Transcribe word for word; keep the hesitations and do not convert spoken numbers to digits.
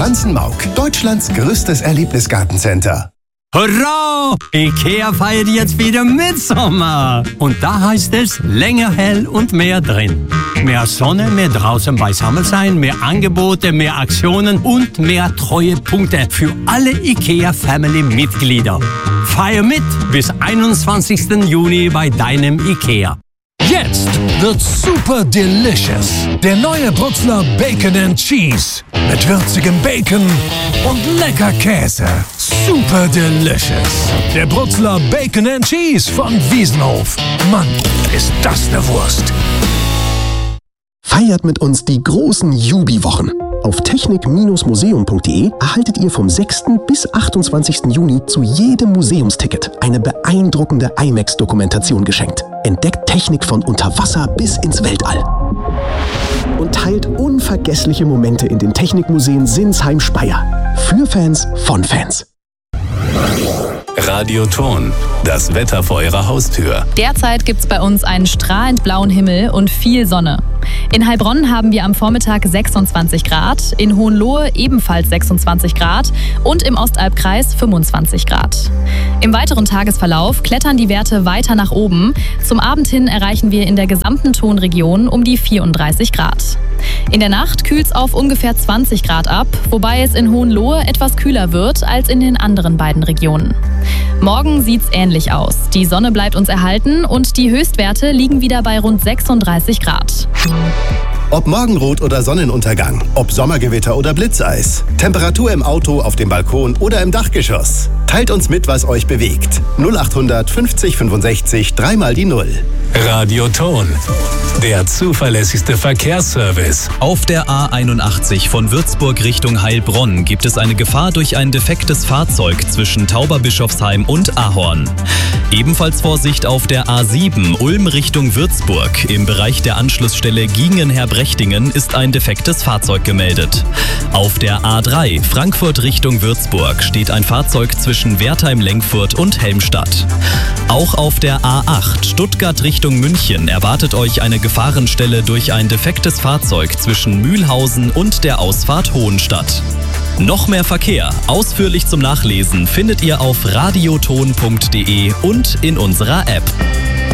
Wanzenmauk, Deutschlands größtes Erlebnisgartencenter. Hurra! IKEA feiert jetzt wieder Mitsommer. Und da heißt es länger hell und mehr drin. Mehr Sonne, mehr draußen beisammen sein, mehr Angebote, mehr Aktionen und mehr Treuepunkte für alle IKEA-Family-Mitglieder. Feier mit bis einundzwanzigsten Juni bei deinem IKEA. Jetzt wird super delicious. Der neue Bruxler Bacon and Cheese. Mit würzigem Bacon und lecker Käse. Super delicious. Der Bruxler Bacon and Cheese von Wiesenhof. Mann, ist das eine Wurst. Feiert mit uns die großen Jubi-Wochen. Auf technik Museum punkt de erhaltet ihr vom sechsten bis achtundzwanzigsten Juni zu jedem Museumsticket eine beeindruckende IMAX-Dokumentation geschenkt. Entdeckt Technik von unter Wasser bis ins Weltall. Und teilt unvergessliche Momente in den Technikmuseen Sinsheim-Speyer. Für Fans von Fans. Radioton, das Wetter vor Ihrer Haustür. Derzeit gibt es bei uns einen strahlend blauen Himmel und viel Sonne. In Heilbronn haben wir am Vormittag sechsundzwanzig Grad, in Hohenlohe ebenfalls sechsundzwanzig Grad und im Ostalbkreis fünfundzwanzig Grad. Im weiteren Tagesverlauf klettern die Werte weiter nach oben. Zum Abend hin erreichen wir in der gesamten Tonregion um die vierunddreißig Grad. In der Nacht kühlt es auf ungefähr zwanzig Grad ab, wobei es in Hohenlohe etwas kühler wird als in den anderen beiden Regionen. Morgen sieht's ähnlich aus. Die Sonne bleibt uns erhalten und die Höchstwerte liegen wieder bei rund sechsunddreißig Grad. Ob Morgenrot oder Sonnenuntergang, ob Sommergewitter oder Blitzeis, Temperatur im Auto, auf dem Balkon oder im Dachgeschoss. Teilt uns mit, was euch bewegt. null achthundert fünfzig fünfundsechzig dreimal die Null. Radioton, der zuverlässigste Verkehrsservice. Auf der A einundachtzig von Würzburg Richtung Heilbronn gibt es eine Gefahr durch ein defektes Fahrzeug zwischen Tauberbischofsheim und Ahorn. Ebenfalls Vorsicht auf der A sieben Ulm Richtung Würzburg. Im Bereich der Anschlussstelle Giengen-Herbrechtingen ist ein defektes Fahrzeug gemeldet. Auf der A drei Frankfurt Richtung Würzburg steht ein Fahrzeug zwischen Wertheim-Lenkfurt und Helmstadt. Auch auf der A acht Stuttgart Richtung München erwartet euch eine Gefahrenstelle durch ein defektes Fahrzeug zwischen Mühlhausen und der Ausfahrt Hohenstadt. Noch mehr Verkehr, ausführlich zum Nachlesen, findet ihr auf radioton punkt de und in unserer App.